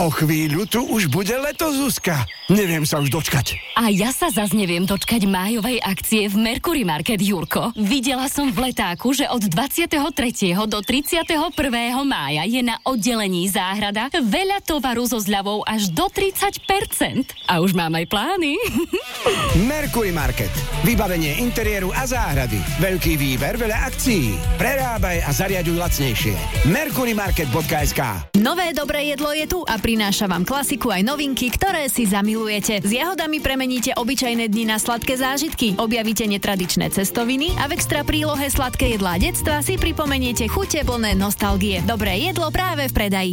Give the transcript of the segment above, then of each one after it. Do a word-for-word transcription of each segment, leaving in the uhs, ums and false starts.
O chvíľu tu už bude leto, Zuzka. Neviem sa už dočkať. A ja sa zas neviem dočkať májovej akcie v Mercury Market, Jurko. Videla som v letáku, že od dvadsiateho tretieho do tridsiateho prvého mája je na oddelení záhrada veľa tovaru so zľavou až do tridsať percent. A už mám aj plány. Mercury Market. Vybavenie interiéru a záhrady. Veľký výber, veľa akcií. Prerábaj a zariaďuj lacnejšie. mercury market bodka es ká. Nové dobré jedlo je tu a prináša vám klasiku aj novinky, ktoré si zamilujete. S jahodami premeníte obyčajné dni na sladké zážitky, objavíte netradičné cestoviny a v extra prílohe sladké jedlá detstva si pripomeniete chute plné nostalgie. Dobré jedlo práve v predaji.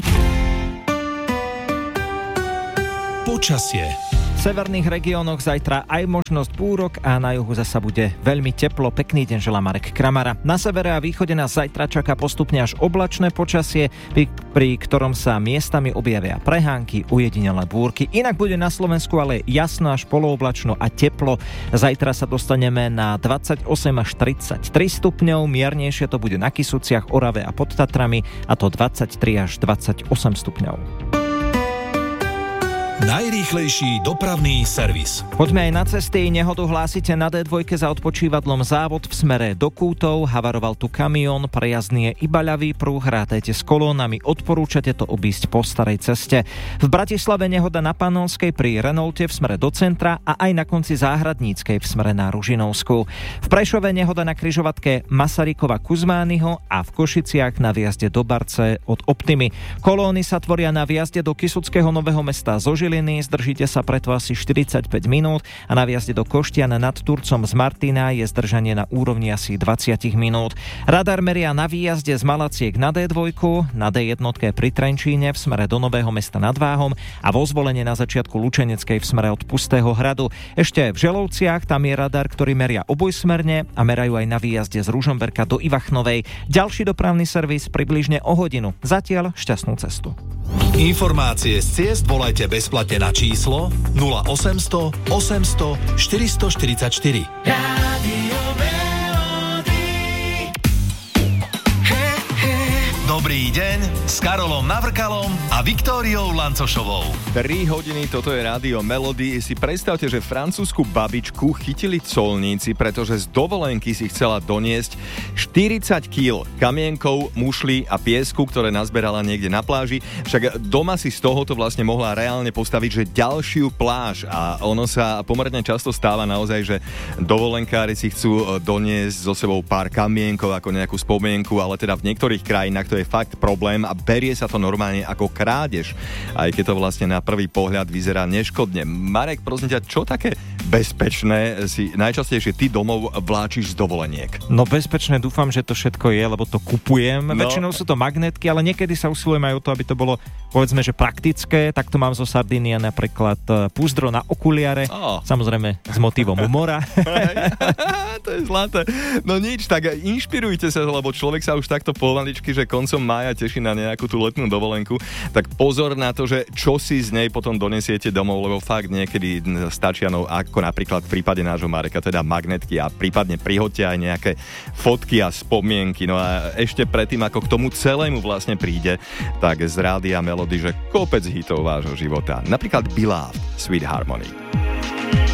Počasie. V severných regiónoch zajtra aj možnosť búrok a na juhu zasa bude veľmi teplo. Pekný deň želá Marek Kramara. Na severe a východe nás zajtra čaká postupne až oblačné počasie, pri, pri ktorom sa miestami objavia prehánky, ujedinelé búrky. Inak bude na Slovensku ale jasno až polooblačno a teplo. Zajtra sa dostaneme na dvadsaťosem až tridsaťtri stupňov, miernejšie to bude na Kysuciach, Orave a pod Tatrami, a to dvadsaťtri až dvadsaťosem stupňov. Najrýchlejší dopravný servis. Poďme aj na cesty. Nehodu hlásite na dé dva za odpočívadlom Závod v smere do Kútov. Havaroval tu kamión, prejazdný je iba ľavý prúh, rátajte s kolónami, odporúčate to obísť po starej ceste. V Bratislave nehoda na Panonskej pri Renaulte v smere do centra a aj na konci Záhradníckej v smere na Ružinovsku. V Prešove nehoda na križovatke Masarykova Kuzmányho a v Košiciach na výjazde do Barce od Optimy. Kolóny sa tvoria na výjazde do Kysuckého Nového Mesta zo Žiliny, zdržíte sa preto asi štyridsaťpäť minút a na výjazde do Koštiana nad Turcom z Martina je zdržanie na úrovni asi dvadsať minút. Radar meria na výjazde z Malaciek na dé dva, na dé jedna pri Trenčíne v smere do Nového Mesta nad Váhom a vo Zvolenie na začiatku Lučeneckej v smere od Pustého hradu. Ešte v Želovciach tam je radar, ktorý meria obojsmerne a merajú aj na výjazde z Ružomberka do Ivachnovej. Ďalší dopravný servis približne o hodinu. Zatiaľ šťastnú cestu. Informácie z ciest volajte bezplatne na číslo nula osemsto osemsto štyristoštyridsaťštyri. Rádio Melody. He, he. Dobrý deň s Karolom Navrkalom a Viktóriou Lancošovou. tri hodiny, toto je Rádio Melody. Si predstavte, že francúzsku babičku chytili colníci, pretože z dovolenky si chcela doniesť štyridsať kíl kamienkov, mušlí a piesku, ktoré nazberala niekde na pláži. Však doma si z tohoto vlastne mohla reálne postaviť, že ďalšiu pláž. A ono sa pomerne často stáva naozaj, že dovolenkári si chcú doniesť so sebou pár kamienkov ako nejakú spomienku, ale teda v niektorých krajinách to je fakt problém a berie sa to normálne ako krádež, aj keď to vlastne na prvý pohľad vyzerá neškodne. Marek, prosím ťa, čo také bezpečné si najčastejšie ty domov vláčiš z dovoleniek? No bezpečné dúfam, že to všetko je, lebo to kupujem. No. Väčšinou sú to magnetky, ale niekedy sa usilujem aj o to, aby to bolo, povedzme, že praktické. Tak to mám zo Sardinia napríklad púzdro na okuliare, oh. Samozrejme s motívom mora. To je zlaté. No nič, tak inšpirujte sa, lebo človek sa už takto pomaličky, že koncom mája teší na nejakú tú letnú dovolenku, tak pozor na to, že čo si z nej potom donesiete domov, lebo fakt niekedy stačia, no ako napríklad v prípade nášho Mareka, teda magnetky a prípadne prihoďte aj nejaké fotky a spomienky. No a ešte predtým, ako k tomu celému vlastne príde, tak z Rádia Melody, že kopec hitov vášho života. Napríklad Beloved, Sweet Harmony.